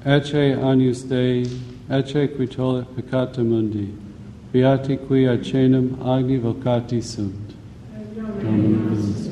Ecce agnus Dei, ecce qui tollit peccata mundi, beati qui ad caenum agni vocati sunt. Dominus